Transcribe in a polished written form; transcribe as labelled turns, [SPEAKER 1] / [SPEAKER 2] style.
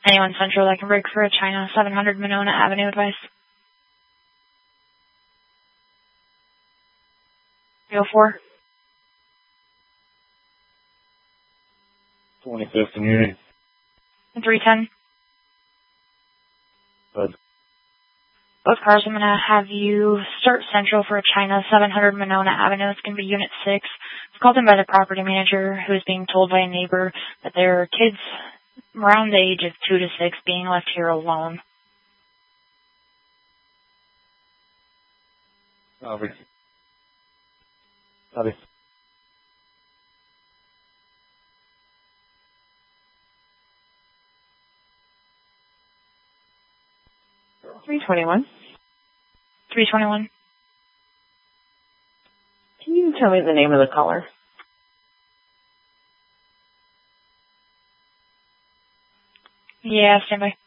[SPEAKER 1] Anyone Central that can break for a China 700 Monona Avenue advice. 304.
[SPEAKER 2] 25th and Unity.
[SPEAKER 1] 310.
[SPEAKER 2] Bud.
[SPEAKER 1] Both cars, I'm going to have you start Central for a China 700 Monona Avenue. It's going to be Unit 6. It's called in by the property manager who is being told by a neighbor that there are kids around the age of 2 to 6 being left here alone.
[SPEAKER 2] Copy. Copy.
[SPEAKER 3] $321.
[SPEAKER 1] 321.
[SPEAKER 3] Can you tell me the name of the caller?
[SPEAKER 1] Yeah, stand by.